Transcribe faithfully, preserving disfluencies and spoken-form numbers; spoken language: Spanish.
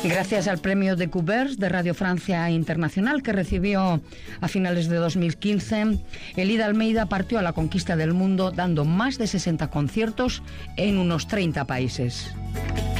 Gracias al premio Découverte de Radio Francia Internacional que recibió a finales de dos mil quince, Elida Almeida partió a la conquista del mundo dando más de sesenta conciertos en unos treinta países.